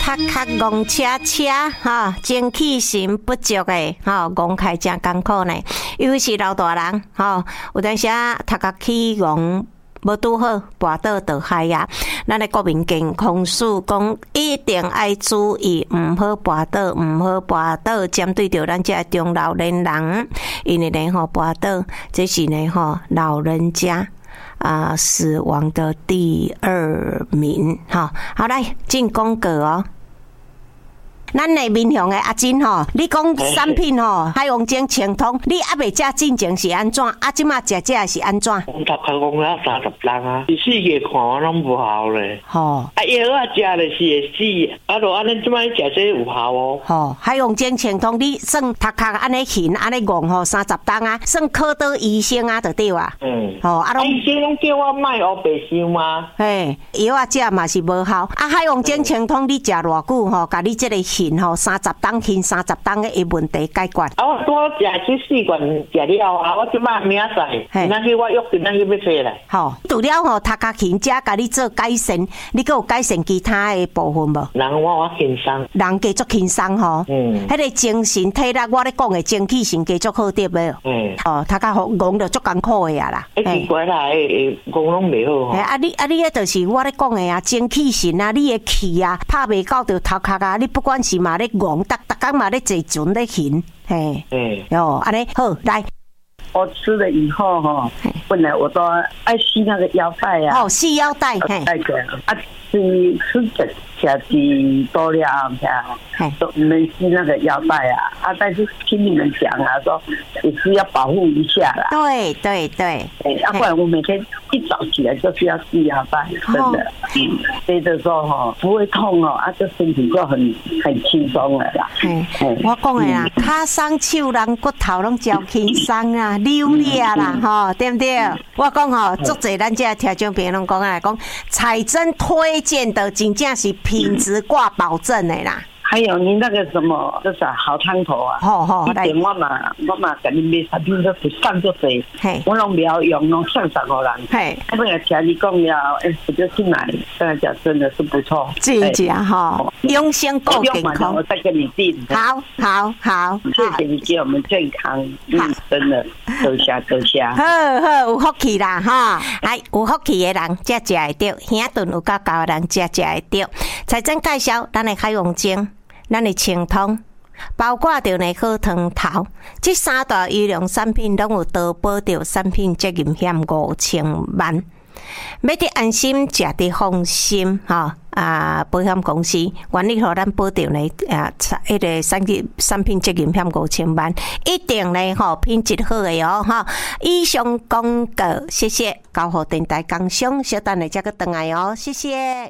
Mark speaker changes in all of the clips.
Speaker 1: 塔壳戆车哈，精气神不足的哈，戆开真艰苦呢。尤其是老大人哈，有当时塔壳起戆。无拄好，跋倒就害啊！咱的国民健康署讲，一定要注意，唔好跋倒，唔好跋倒。针对着咱这中老年人，因为呢吼跋倒，这是呢吼老人家死亡的第2名哈。好，来进广告哦。咱的民雄的阿珍吼，你讲产品吼，海王精清通，你还未食进前是安怎？即马食是安怎？
Speaker 2: 我头壳讲了30人啊，4个看我拢无效咧。
Speaker 1: 吼，
Speaker 2: 药啊食咧是会死，就安尼即摆食这有效哦。
Speaker 1: 吼，海王精清通，你算头壳安尼晕安尼戆吼，30天啊，算考到医生啊，就对啊。吼，
Speaker 2: 医生拢叫我卖黑白想嘛。
Speaker 1: 嘿，药啊食嘛是无效。海王精清通，你食偌久吼，甲你这个晕吼，30天晕30天的伊问题解决。
Speaker 2: 我食这4罐食了啊，我即摆明仔载，那去我约定那去要飞来。
Speaker 1: 吼，除了吼头壳晕，才甲你做改善，你还有改善其他的部分无？
Speaker 2: 人我轻松，
Speaker 1: 人加足轻松吼。迄个精神体力，我咧讲的精气神加足好对无？哦，头壳戆着足艰苦的啊啦。
Speaker 2: 奇怪啦，戆拢袂好吼。
Speaker 1: 你迄就是我咧讲的啊，精气神啊，你的气啊，拍袂到着头壳啊，你不管是嘛咧戆，逐工嘛咧坐船咧行，嘿，哦，安尼好来。
Speaker 3: 我吃了以后哈，本来我都爱吸那个腰带呀。
Speaker 1: 哦，系腰带，嘿，
Speaker 3: 吃吃多了都没吸那个腰带啊。但是听你们讲啊，说也是要保护一下啦。
Speaker 1: 对对对，
Speaker 3: 要不然我每天一早起来就是要系腰带，真的。所以的时候哈不会痛哦，这身体就很轻松了啦。
Speaker 1: 我讲的啦，脚松手人骨头拢较轻松啊，溜力啦，吼，对不对？我讲吼，足侪咱这听众朋友拢讲啊，讲彩珍推荐的真正是品质挂保证的啦。
Speaker 3: 还有你那个什么，这是好汤头啊！一点我嘛给你买产品都不上就对，我拢不要用，拢上上好人。我本来听你讲了，我就去买，现在讲真的是不错，
Speaker 1: 真假哈，养生够健康。
Speaker 3: 我再跟你订。
Speaker 1: 好，
Speaker 3: 谢谢你给我们健康，真的多谢。
Speaker 1: 好，有福气啦哈！来，有福气的人才食会到，兄顿有够高的人才食会到。彩珍介绍，咱的海王精。咱的清通，包括着呢好汤头，这3大医疗产品拢有投保着产品责任险5000万，要得安心，食得放心哈。保险公司愿意互咱保着呢迄个产品责任险5000万，一定呢吼品质好的哦哈。以上广告，谢谢，交互电台工商，稍等下再个回来哦，谢谢。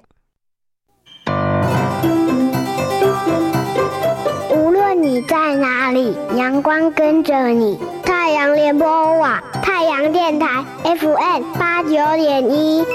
Speaker 4: 无论你在哪里，阳光跟着你。太阳联播网，太阳电台 FM89.1。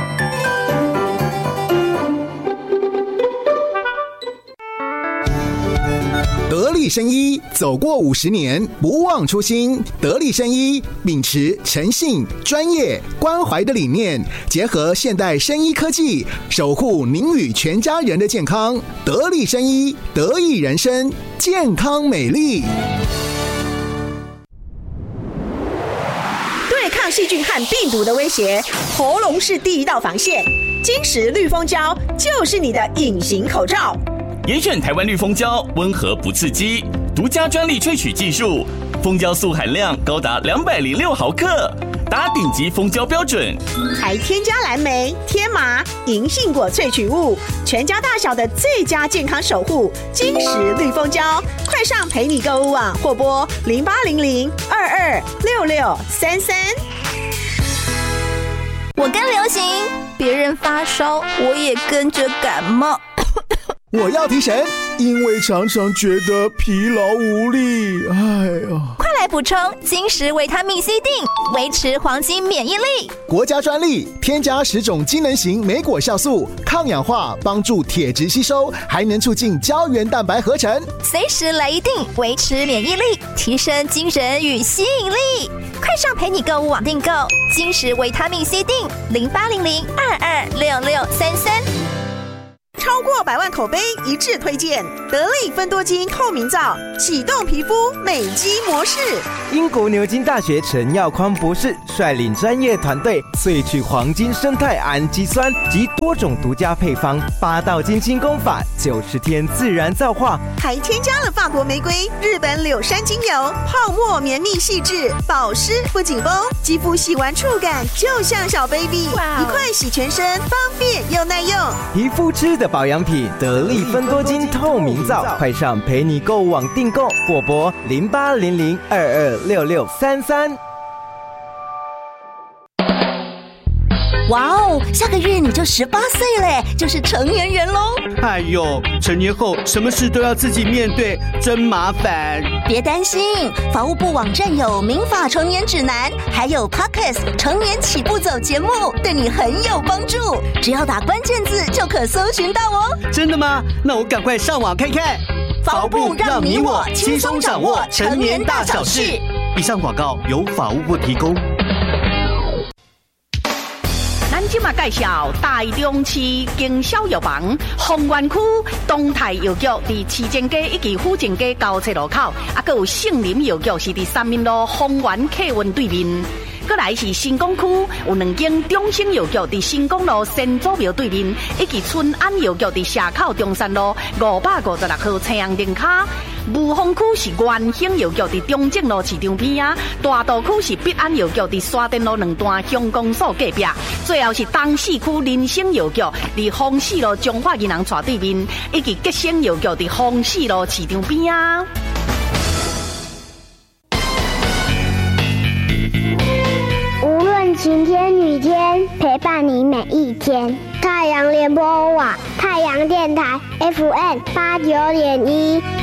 Speaker 5: 得力生医走过50年，不忘初心。得力生医秉持诚信、专业、关怀的理念，结合现代生医科技，守护您与全家人的健康。得力生医，得益人生，健康美丽。
Speaker 6: 对抗细菌和病毒的威胁，喉咙是第一道防线。金石绿蜂胶就是你的隐形口罩。
Speaker 7: 严选台湾绿蜂胶，温和不刺激，独家专利萃取技术，蜂胶素含量高达206毫克，达顶级蜂胶标准，
Speaker 6: 还添加蓝莓、天麻、银杏果萃取物，全家大小的最佳健康守护。金石绿蜂胶，快上陪你购物网或拨0800226633。
Speaker 8: 我跟流行，别人发烧，我也跟着感冒。
Speaker 5: 我要提神，因为常常觉得疲劳无力。
Speaker 8: 快来补充金石维他命 C 锭，维持黄金免疫力。
Speaker 5: 国家专利，添加10种机能型莓果酵素，抗氧化，帮助铁质吸收，还能促进胶原蛋白合成。
Speaker 8: 随时来一锭，维持免疫力，提升精神与吸引力。快上陪你购物网订购金石维他命 C 锭，0800226633。
Speaker 6: 超过100万口碑一致推荐得力芬多精透明皂，启动皮肤美肌模式。
Speaker 9: 英国牛津大学陈耀匡博士率领专业团队萃取黄金生态氨基酸及多种独家配方，8道精清功法，90天自然皂化，
Speaker 6: 还添加了法国玫瑰、日本柳杉精油，泡沫绵密细致，保湿不紧绷，肌肤洗完触感就像小 baby， 一块洗全身，方便又耐用。
Speaker 9: 皮肤吃的保养品，得力芬多精透明皂，快上陪你购物网订购或拨0800226633。
Speaker 10: 哇哦，下个月你就18岁嘞，就是成年人喽！
Speaker 11: 哎呦，成年后什么事都要自己面对，真麻烦。
Speaker 10: 别担心，法务部网站有民法成年指南，还有 Podcast 成年起步走节目，对你很有帮助。只要打关键字就可搜寻到哦。
Speaker 11: 真的吗？那我赶快上网看看。
Speaker 10: 法务部让你我轻松掌握成年大小事。
Speaker 11: 以上广告由法务部提供。
Speaker 12: 今嘛介绍台中市经销药房丰原区东泰药局，伫市政街以及府政街交叉路口，还有杏林药局是伫3民路丰原客运对面。过来是新港区有2间中兴药局，伫新港路先祖庙对面，以及春安药局伫社口中山路556号青阳灯卡。雾峰区是元兴药局伫中正路市场边啊，大道区是必安药局伫沙甸路2段乡公所隔壁，最后是东市区林生药局伫丰市路中华银行斜对面，以及吉生药局伫丰市路市场边啊。
Speaker 4: 无论晴天雨天，陪伴你每一天。太阳联播网，太阳电台 FM89.1。